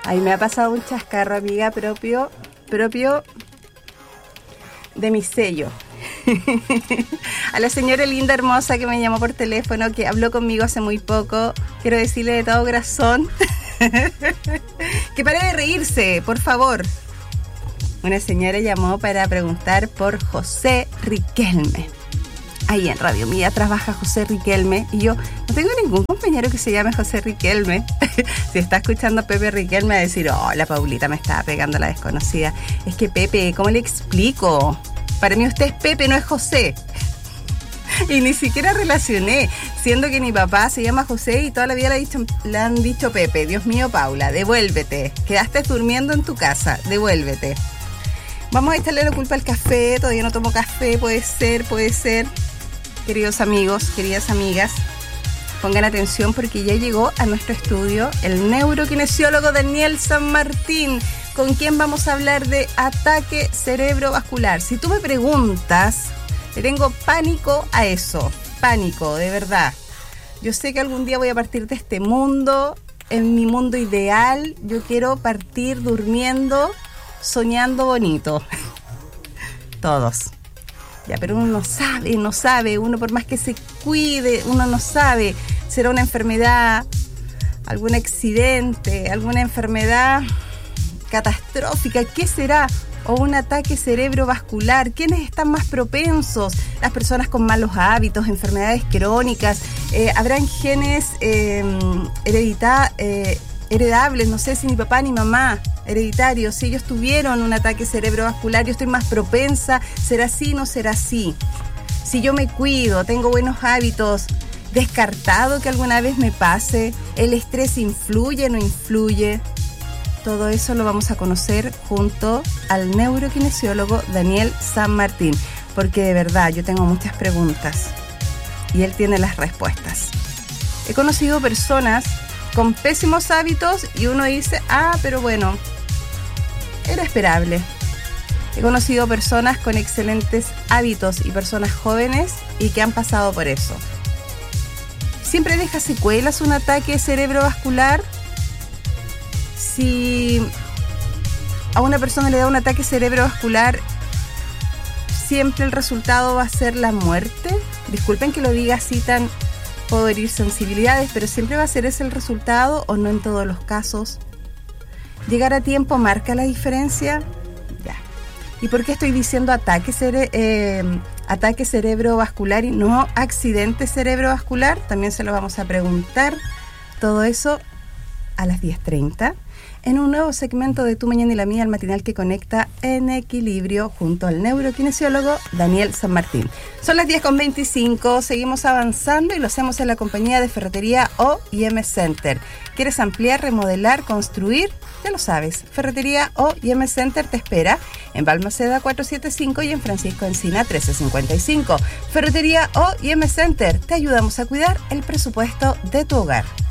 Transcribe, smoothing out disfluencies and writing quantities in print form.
Ahí me ha pasado un chascarro, amiga, propio de mi sello. A la señora linda, hermosa, que me llamó por teléfono, que habló conmigo hace muy poco, quiero decirle de todo corazón que pare de reírse, por favor. Una señora llamó para preguntar por José Riquelme. Ahí en Radio Mía trabaja José Riquelme y yo no tengo ningún compañero que se llame José Riquelme. Si está escuchando Pepe Riquelme va a decir, oh, la Paulita me estaba pegando la desconocida. Es que Pepe, ¿cómo le explico? Para mí usted es Pepe, no es José. Y ni siquiera relacioné, siendo que mi papá se llama José y toda la vida le han dicho Pepe. Dios mío, Paula, devuélvete. Quedaste durmiendo en tu casa, devuélvete. Vamos a echarle la culpa al café, todavía no tomo café, puede ser. Queridos amigos, queridas amigas, pongan atención porque ya llegó a nuestro estudio el neurokinesiólogo Daniel San Martín, con quien vamos a hablar de ataque cerebrovascular. Si tú me preguntas, le tengo pánico a eso, pánico, de verdad. Yo sé que algún día voy a partir de este mundo, en mi mundo ideal, yo quiero partir durmiendo, soñando bonito. Todos. Ya, pero uno no sabe, uno por más que se cuide, uno no sabe. ¿Será una enfermedad, algún accidente, alguna enfermedad catastrófica? ¿Qué será? ¿O un ataque cerebrovascular? ¿Quiénes están más propensos? Las personas con malos hábitos, enfermedades crónicas. ¿Habrán genes heredables? No sé si mi papá ni mamá, hereditarios, si ellos tuvieron un ataque cerebrovascular, yo estoy más propensa. ¿Será así? ¿No será así? Si yo me cuido, tengo buenos hábitos, descartado que alguna vez me pase. ¿El estrés influye, no influye? Todo eso lo vamos a conocer junto al neurokinesiólogo Daniel San Martín, porque de verdad yo tengo muchas preguntas y él tiene las respuestas. He conocido personas con pésimos hábitos y uno dice, pero bueno, era esperable. He conocido personas con excelentes hábitos y personas jóvenes y que han pasado por eso. ¿Siempre deja secuelas un ataque cerebrovascular? Si a una persona le da un ataque cerebrovascular, ¿siempre el resultado va a ser la muerte? Disculpen que lo diga así tan... Puedo herir sensibilidades, pero ¿siempre va a ser ese el resultado o no en todos los casos? ¿Llegar a tiempo marca la diferencia? Ya. ¿Y por qué estoy diciendo ataque cerebrovascular y no accidente cerebrovascular? También se lo vamos a preguntar. Todo eso a las 10:30 en un nuevo segmento de Tu Mañana y la Mía, el matinal que conecta en equilibrio junto al neurokinesiólogo Daniel San Martín. Son las 10:25, seguimos avanzando y lo hacemos en la compañía de Ferretería O&M Center. ¿Quieres ampliar, remodelar, construir? Ya lo sabes, Ferretería O&M Center te espera en Balmaceda 475 y en Francisco Encina 1355. Ferretería O&M Center, te ayudamos a cuidar el presupuesto de tu hogar.